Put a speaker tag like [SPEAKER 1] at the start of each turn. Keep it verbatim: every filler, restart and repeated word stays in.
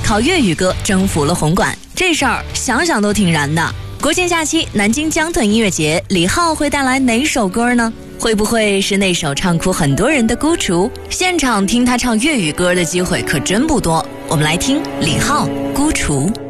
[SPEAKER 1] 靠粤语歌征服了红馆，这事儿想想都挺燃的。国庆假期南京江豚音乐节，李浩会带来哪首歌呢？会不会是那首唱哭很多人的《孤雏》？现场听他唱粤语歌的机会可真不多。我们来听李浩《孤雏》。